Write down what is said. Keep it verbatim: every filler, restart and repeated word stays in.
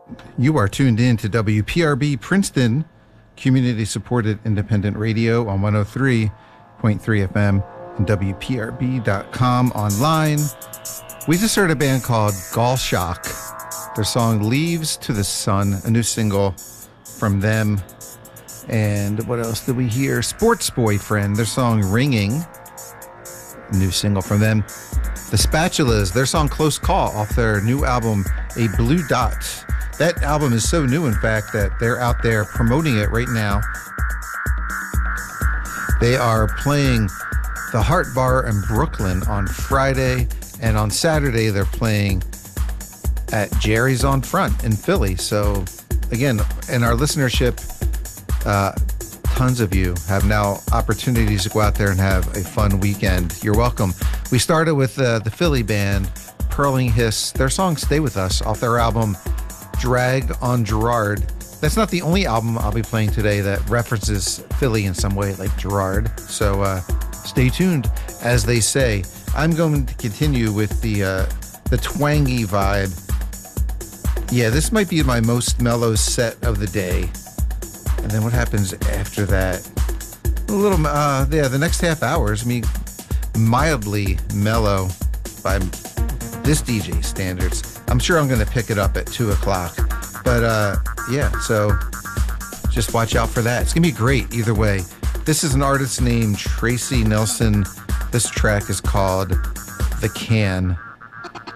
You are tuned in to W P R B Princeton, community-supported independent radio on one oh three point three F M and W P R B dot com online. We just heard a band called Gallshock. Their song Leaves to the Sun, a new single from them. And what else did we hear? Sports Boyfriend, their song Ringing, a new single from them. The Spatulas, their song Close Call off their new album, A Blue Dot. That album is so new, in fact, that they're out there promoting it right now. They are playing the Heart Bar in Brooklyn on Friday, and on Saturday they're playing at Jerry's on Front in Philly. So, again, in our listenership, uh, tons of you have now opportunities to go out there and have a fun weekend. You're welcome. We started with uh, the Philly band, Purling Hiss. Their song Stay With Us off their album Drag on Gerard. That's not the only album I'll be playing today that references Philly in some way, like Gerard. So uh, stay tuned. As they say, I'm going to continue with the uh, the twangy vibe. Yeah, this might be my most mellow set of the day. And then what happens after that? A little, uh, yeah, the next half hour is me mildly mellow by this D J standards. I'm sure I'm going to pick it up at two o'clock. But, uh, yeah, so just watch out for that. It's going to be great either way. This is an artist named Tracy Nelson. This track is called The Can.